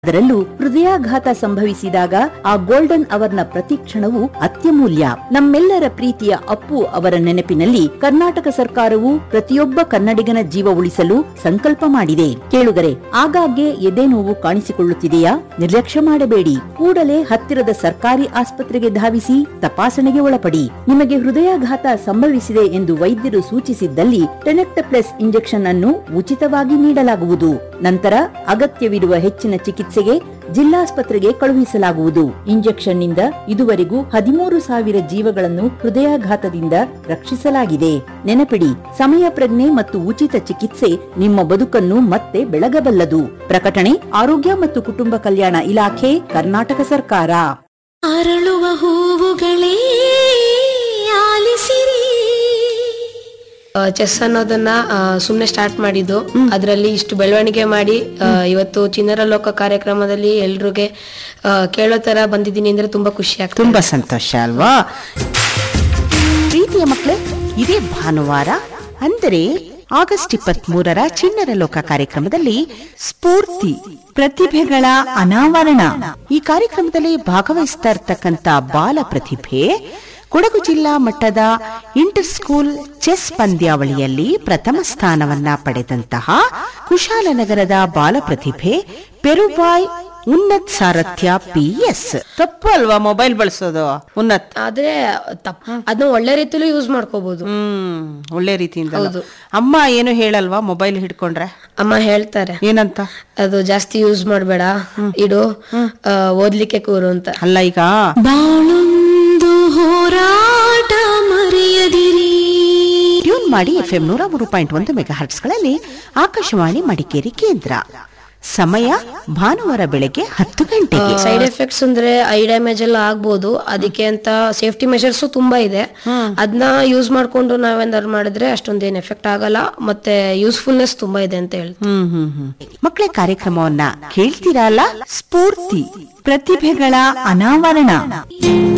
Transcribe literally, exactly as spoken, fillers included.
ಅದರಲ್ಲೂ ಹೃದಯಾಘಾತ ಸಂಭವಿಸಿದಾಗ ಆ ಗೋಲ್ಡನ್ ಅವರ್ನ ಪ್ರತಿ ಕ್ಷಣವು ಅತ್ಯಮೂಲ್ಯ. ನಮ್ಮೆಲ್ಲರ ಪ್ರೀತಿಯ ಅಪ್ಪು ಅವರ ನೆನಪಿನಲ್ಲಿ ಕರ್ನಾಟಕ ಸರ್ಕಾರವು ಪ್ರತಿಯೊಬ್ಬ ಕನ್ನಡಿಗನ ಜೀವ ಉಳಿಸಲು ಸಂಕಲ್ಪ ಮಾಡಿದೆ. ಕೇಳುಗರೆ, ಆಗಾಗ್ಗೆ ಎದೆ ನೋವು ಕಾಣಿಸಿಕೊಳ್ಳುತ್ತಿದೆಯಾ? ನಿರ್ಲಕ್ಷ್ಯ ಮಾಡಬೇಡಿ. ಕೂಡಲೇ ಹತ್ತಿರದ ಸರ್ಕಾರಿ ಆಸ್ಪತ್ರೆಗೆ ಧಾವಿಸಿ ತಪಾಸಣೆಗೆ ಒಳಪಡಿ. ನಿಮಗೆ ಹೃದಯಾಘಾತ ಸಂಭವಿಸಿದೆ ಎಂದು ವೈದ್ಯರು ಸೂಚಿಸಿದ್ದಲ್ಲಿ ಟೆನೆಕ್ಟಪ್ಲೆಸ್ ಇಂಜೆಕ್ಷನ್ ಅನ್ನು ಉಚಿತವಾಗಿ ನೀಡಲಾಗುವುದು. ನಂತರ ಅಗತ್ಯವಿರುವ ಹೆಚ್ಚಿನ ಚಿಕಿತ್ಸೆಗೆ ಜಿಲ್ಲಾಸ್ಪತ್ರೆಗೆ ಕಳುಹಿಸಲಾಗುವುದು. ಇಂಜೆಕ್ಷನ್ ನಿಂದ ಇದುವರೆಗೂ ಹದಿಮೂರು ಸಾವಿರ ಜೀವಗಳನ್ನು ಹೃದಯಾಘಾತದಿಂದ ರಕ್ಷಿಸಲಾಗಿದೆ. ನೆನಪಿಡಿ, ಸಮಯ ಪ್ರಜ್ಞೆ ಮತ್ತು ಉಚಿತ ಚಿಕಿತ್ಸೆ ನಿಮ್ಮ ಬದುಕನ್ನು ಮತ್ತೆ ಬೆಳಗಬಲ್ಲದು. ಪ್ರಕಟಣೆ ಆರೋಗ್ಯ ಮತ್ತು ಕುಟುಂಬ ಕಲ್ಯಾಣ ಇಲಾಖೆ, ಕರ್ನಾಟಕ ಸರ್ಕಾರ. ಅರಳುವ ಹೂವುಗಳೇ ಆಲಿಸಿರಿ. ಚೆಸ್ ಅನ್ನೋದನ್ನ ಸುಮ್ನೆ ಸ್ಟಾರ್ಟ್ ಮಾಡಿದ್ದು, ಅದರಲ್ಲಿ ಇಷ್ಟು ಬೆಳವಣಿಗೆ ಮಾಡಿ ಇವತ್ತು ಚಿನ್ನರ ಲೋಕ ಕಾರ್ಯಕ್ರಮದಲ್ಲಿ ಎಲ್ರಿಗೆ ಕೇಳೋ ತರ ಬಂದಿದ್ದೀನಿ ಅಂದ್ರೆ ತುಂಬಾ ಖುಷಿ ಆಗ್ತದೆ. ತುಂಬಾ ಸಂತೋಷ ಅಲ್ವಾ? ಪ್ರೀತಿಯ ಮಕ್ಕಳೇ, ಇದೇ ಭಾನುವಾರ ಅಂದರೆ ಆಗಸ್ಟ್ ಇಪ್ಪತ್ತ್ ಮೂರರ ಚಿಣ್ಣರ ಲೋಕ ಕಾರ್ಯಕ್ರಮದಲ್ಲಿ ಸ್ಫೂರ್ತಿ ಪ್ರತಿಭೆಗಳ ಅನಾವರಣ. ಈ ಕಾರ್ಯಕ್ರಮದಲ್ಲಿ ಭಾಗವಹಿಸ್ತಾ ಇರ್ತಕ್ಕಂಥ ಬಾಲ ಪ್ರತಿಭೆ ಕೊಡಗು ಜಿಲ್ಲಾ ಮಟ್ಟದ ಇಂಟರ್ ಸ್ಕೂಲ್ ಚೆಸ್ ಪಂದ್ಯಾವಳಿಯಲ್ಲಿ ಪ್ರಥಮ ಸ್ಥಾನವನ್ನ ಪಡೆದಂತಹ ಕುಶಾಲನಗರದ ಬಾಲ ಪ್ರತಿಭೆ ಪೆರುಬಾಯ್ ಉನ್ನತ್ ಸಾರಥ್ಯ ಪಿ ಎಸ್. ತಪ್ಪು ಅಲ್ವಾ ಮೊಬೈಲ್ ಬಳಸೋದು? ಉನ್ನತ್ ಆದ್ರೆ ಅದನ್ನ ಒಳ್ಳೆ ರೀತಿಲೂ ಯೂಸ್ ಮಾಡ್ಕೋಬಹುದು. ಹ್ಮ್ ಒಳ್ಳೆ ರೀತಿಯಿಂದ. ಅಮ್ಮ ಏನು ಹೇಳಲ್ವಾ ಮೊಬೈಲ್ ಹಿಡ್ಕೊಂಡ್ರೆ? ಅಮ್ಮ ಹೇಳ್ತಾರೆ. ಏನಂತ? ಅದು ಜಾಸ್ತಿ ಯೂಸ್ ಮಾಡ್ಬೇಡ, ಇಡು, ಓದ್ಲಿಕ್ಕೆ ಕೂರು ಅಂತ. ಅಲ್ಲ, ಈಗ ಬಾಳೊಂದು ಹೋರಾಟ ಮರೆಯದಿರಿ. ಟ್ಯೂನ್ ಮಾಡಿ ಎಫ್ ಎಂ ನೂರ ಮೂರು ಪಾಯಿಂಟ್ ಒಂದು ಮೆಗಾ ಹರ್ಟ್ಸ್ ಗಳಲ್ಲಿ ಆಕಾಶವಾಣಿ ಮಡಿಕೇರಿ ಕೇಂದ್ರ. ಸಮಯ ಭಾನುವಾರ ಬೆಳಗ್ಗೆ ಹತ್ತು ಗಂಟೆಗೆ. ಸೈಡ್ ಎಫೆಕ್ಟ್ಸ್ ಅಂದ್ರೆ ಐ ಡ್ಯಾಮೇಜ್ ಎಲ್ಲ ಆಗ್ಬೋದು. ಅದಕ್ಕೆ ಅಂತ ಸೇಫ್ಟಿ ಮೆಷರ್ಸ್ ತುಂಬಾ ಇದೆ. ಅದನ್ನ ಯೂಸ್ ಮಾಡ್ಕೊಂಡು ನಾವೇನಾದ್ರು ಮಾಡಿದ್ರೆ ಅಷ್ಟೊಂದೇನ್ ಎಫೆಕ್ಟ್ ಆಗಲ್ಲ, ಮತ್ತೆ ಯೂಸ್ಫುಲ್ನೆಸ್ ತುಂಬಾ ಇದೆ ಅಂತ ಹೇಳ್ತೀವಿ. ಹ್ಮ್ ಹ್ಮ್ ಹ್ಮ್ ಮಕ್ಕಳ ಕಾರ್ಯಕ್ರಮವನ್ನ ಕೇಳ್ತೀರಲ್ಲ, ಸ್ಫೂರ್ತಿ ಪ್ರತಿಭೆಗಳ ಅನಾವರಣ.